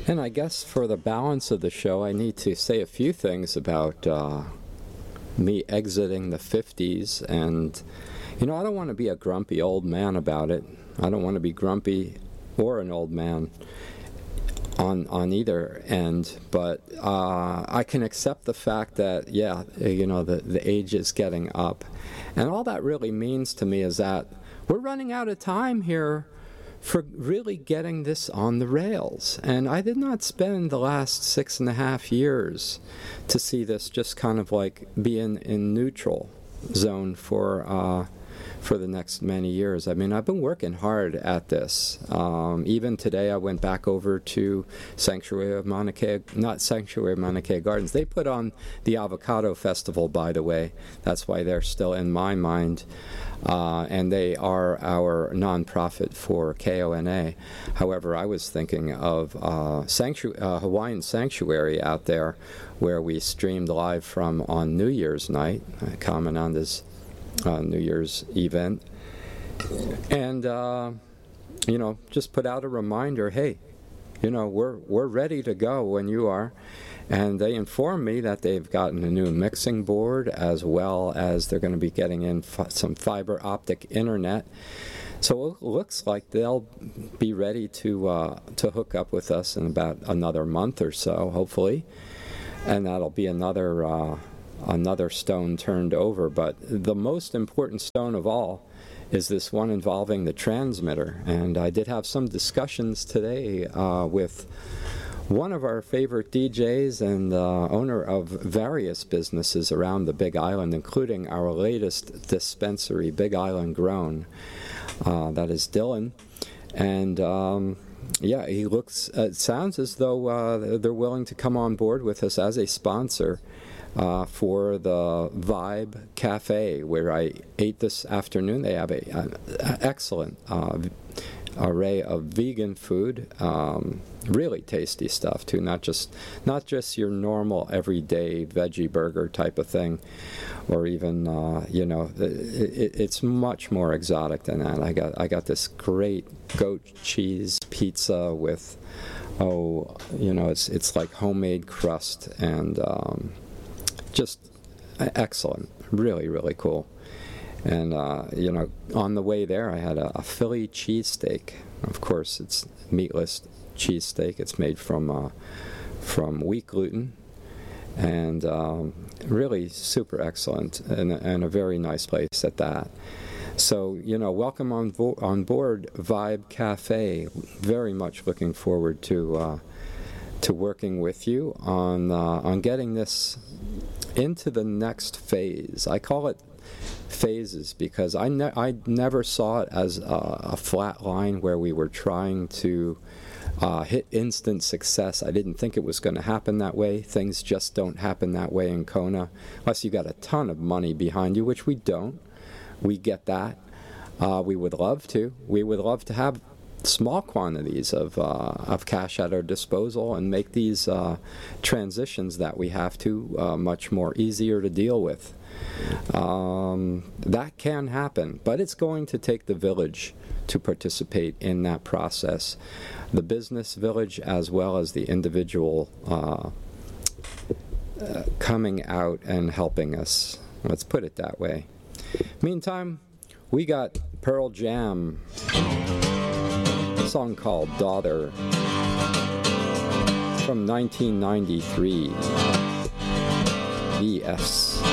And I guess for the balance of the show, I need to say a few things about me exiting the 50s. And, I don't want to be a grumpy old man about it. I don't want to be grumpy or an old man on either end. But I can accept the fact that, the age is getting up. And all that really means to me is that we're running out of time here for really getting this on the rails. And I did not spend the last 6.5 years to see this just kind of like be in neutral zone for the next many years. I mean, I've been working hard at this. Even today I went back over to Sanctuary of Mauna Kea Gardens. They put on the Avocado Festival, by the way. That's why they're still in my mind. And they are our nonprofit for KONA. However, I was thinking of Hawaiian Sanctuary out there, where we streamed live from on New Year's night, Kamananda's New Year's event. And, just put out a reminder, hey, we're ready to go when you are. And they informed me that they've gotten a new mixing board, as well as they're going to be getting in some fiber optic internet. So it looks like they'll be ready to hook up with us in about another month or so, hopefully. And that'll be another stone turned over. But the most important stone of all is this one involving the transmitter. And I did have some discussions today with one of our favorite DJs and owner of various businesses around the Big Island, including our latest dispensary, Big Island Grown. That is Dylan. And it sounds as though they're willing to come on board with us as a sponsor for the Vibe Cafe, where I ate this afternoon. They have an excellent array of vegan food, really tasty stuff too, not just your normal everyday veggie burger type of thing, or even it's much more exotic than that. I got this great goat cheese pizza with it's like homemade crust, and just excellent, really, really cool. And, on the way there, I had a Philly cheesesteak. Of course, it's meatless cheesesteak. It's made from wheat gluten, and really super excellent, and a very nice place at that. So, welcome on board Vibe Cafe. Very much looking forward to working with you on getting this into the next phase. I call it phases because I never saw it as a flat line where we were trying to hit instant success. I didn't think it was going to happen that way. Things just don't happen that way in Kona, unless you got a ton of money behind you, which we don't. We get that. We would love to. We would love to have small quantities of cash at our disposal and make these transitions that we have to much more easier to deal with. That can happen, but it's going to take the village to participate in that process. The business village as well as the individual coming out and helping us. Let's put it that way. Meantime, we got Pearl Jam, a song called Daughter from 1993. Yes.